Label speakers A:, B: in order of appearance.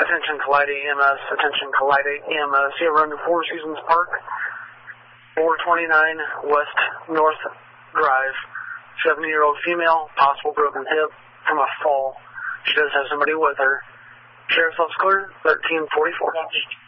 A: Attention Calliope EMS, attention Calliope EMS. You run to Four Seasons Park, 429 West North Drive. 70-year-old female, possible broken hip from a fall. She does have somebody with her. Sheriff's Office clear, 1344.